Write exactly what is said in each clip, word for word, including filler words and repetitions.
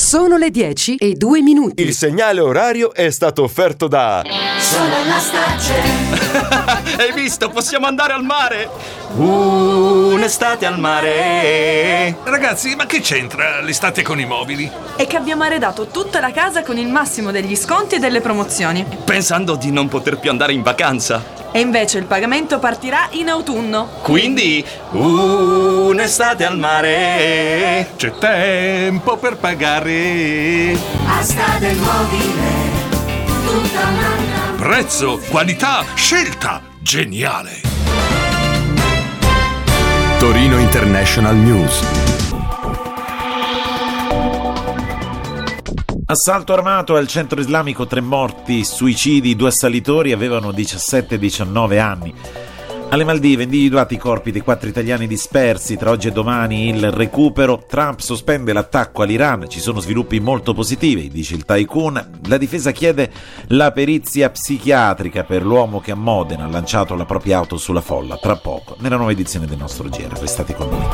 Sono le dieci e due minuti. Il segnale orario è stato offerto da Sono Anastace. Hai visto? Possiamo andare al mare. Uh, un'estate al mare. Ragazzi, ma che c'entra l'estate con i mobili? È che abbiamo arredato tutta la casa con il massimo degli sconti e delle promozioni, Pensando di non poter più andare in vacanza. e invece il pagamento partirà in autunno. Quindi, uh, un'estate al mare. C'è tempo per pagare. Asta del mobile, tutta un'altra. Prezzo, qualità, scelta, geniale. Torino International News. Assalto armato al centro islamico, tre morti, suicidi, due assalitori avevano diciassette e diciannove anni. Alle Maldive individuati i corpi dei quattro italiani dispersi, tra oggi e domani il recupero. Trump sospende l'attacco all'Iran, ci sono sviluppi molto positivi, dice il tycoon. La difesa chiede la perizia psichiatrica per l'uomo che a Modena ha lanciato la propria auto sulla folla. Tra poco, nella nuova edizione del nostro G R. Restate con noi.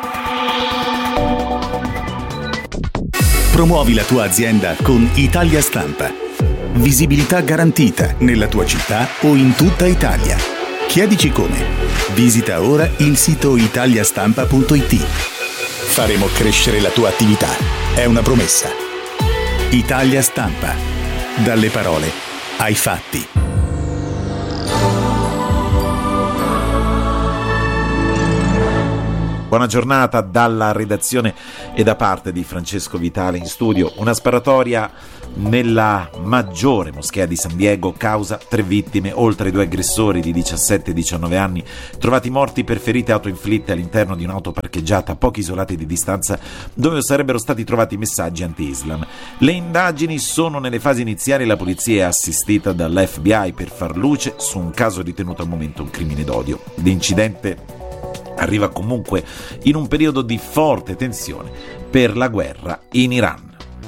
Promuovi la tua azienda con Italia Stampa. Visibilità garantita nella tua città o in tutta Italia. Chiedici come. Visita ora il sito italiastampa punto it. Faremo crescere la tua attività. È una promessa. Italia Stampa. Dalle parole ai fatti. Buona giornata dalla redazione e da parte di Francesco Vitale in studio. Una sparatoria nella maggiore moschea di San Diego causa tre vittime, oltre due aggressori di diciassette e diciannove anni trovati morti per ferite autoinflitte all'interno di un'auto parcheggiata a pochi isolati di distanza dove sarebbero stati trovati messaggi anti-Islam. Le indagini sono nelle fasi iniziali, la polizia è assistita dall'F B I per far luce su un caso ritenuto al momento un crimine d'odio. L'incidente arriva comunque in un periodo di forte tensione per la guerra in Iran.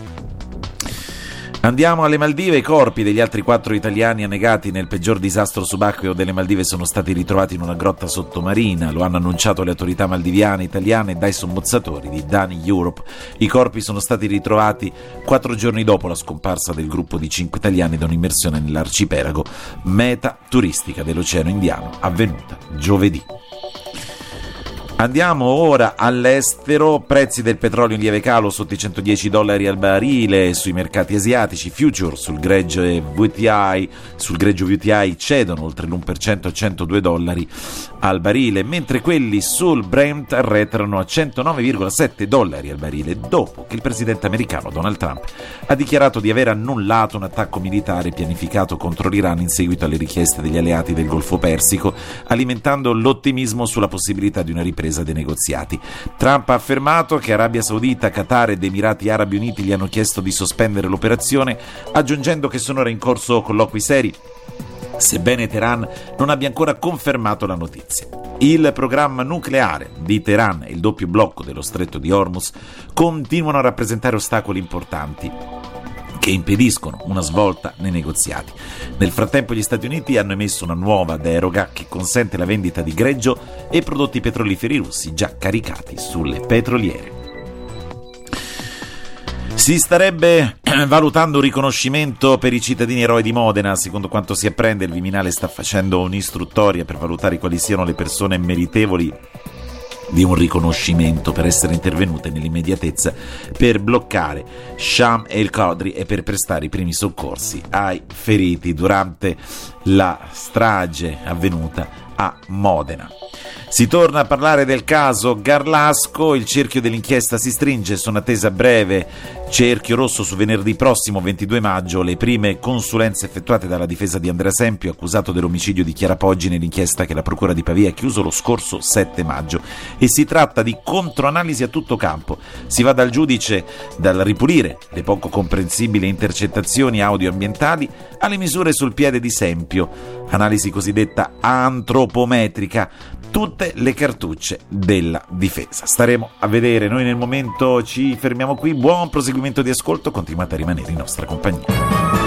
Andiamo alle Maldive. I corpi degli altri quattro italiani annegati nel peggior disastro subacqueo delle Maldive sono stati ritrovati in una grotta sottomarina. Lo hanno annunciato le autorità maldiviane, italiane e dai sommozzatori di Dani Europe. I corpi sono stati ritrovati quattro giorni dopo la scomparsa del gruppo di cinque italiani da un'immersione nell'arcipelago, meta turistica dell'Oceano Indiano, avvenuta giovedì. Andiamo ora all'estero. Prezzi del petrolio in lieve calo sotto i centodieci dollari al barile sui mercati asiatici. Future sul greggio V T I sul greggio V T I cedono oltre l'uno per cento a centodue dollari al barile, mentre quelli sul Brent arretrano a centonove virgola sette dollari al barile dopo che il presidente americano Donald Trump ha dichiarato di aver annullato un attacco militare pianificato contro l'Iran in seguito alle richieste degli alleati del Golfo Persico, alimentando l'ottimismo sulla possibilità di una ripresa dei negoziati. Trump ha affermato che Arabia Saudita, Qatar ed Emirati Arabi Uniti gli hanno chiesto di sospendere l'operazione, aggiungendo che sono ora in corso colloqui seri, sebbene Teheran non abbia ancora confermato la notizia. Il programma nucleare di Teheran e il doppio blocco dello stretto di Hormuz continuano a rappresentare ostacoli importanti che impediscono una svolta nei negoziati. Nel frattempo gli Stati Uniti hanno emesso una nuova deroga che consente la vendita di greggio e prodotti petroliferi russi già caricati sulle petroliere. Si starebbe valutando un riconoscimento per i cittadini eroi di Modena. Secondo quanto si apprende, il Viminale sta facendo un'istruttoria per valutare quali siano le persone meritevoli di un riconoscimento per essere intervenute nell'immediatezza per bloccare Sham El Qadri e per prestare i primi soccorsi ai feriti durante la strage avvenuta a Modena. Si torna a parlare del caso Garlasco, il cerchio dell'inchiesta si stringe, sono attese a breve cerchio rosso su venerdì prossimo ventidue maggio le prime consulenze effettuate dalla difesa di Andrea Sempio, accusato dell'omicidio di Chiara Poggi nell'inchiesta che la procura di Pavia ha chiuso lo scorso sette maggio, e si tratta di controanalisi a tutto campo. Si va dal giudice dal ripulire le poco comprensibili intercettazioni audioambientali alle misure sul piede di Sempio, analisi cosiddetta antropometrica, tutte le cartucce della difesa. Staremo a vedere. Noi nel momento ci fermiamo qui. Buon proseguimento di ascolto, continuate a rimanere in nostra compagnia.